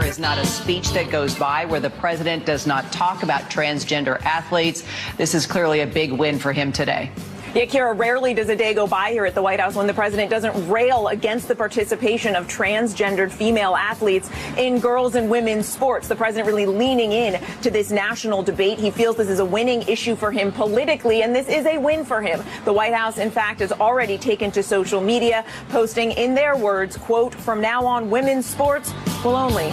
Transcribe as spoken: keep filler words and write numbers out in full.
is not a speech that goes by where the president does not talk about transgender athletes. This is clearly a big win for him today. Yeah, Kira, rarely does a day go by here at the White House when the president doesn't rail against the participation of transgendered female athletes in girls and women's sports. The president really leaning in to this national debate. He feels this is a winning issue for him politically, and this is a win for him. The White House, in fact, has already taken to social media, posting in their words, quote, "From now on, women's sports will only